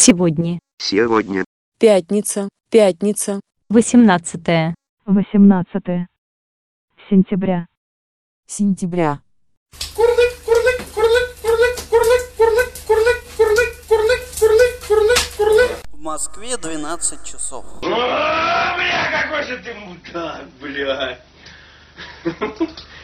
Сегодня. Сегодня. Пятница. 18 сентября. Сентября. В Москве 12 часов. Бля, какой же ты мудак, бля.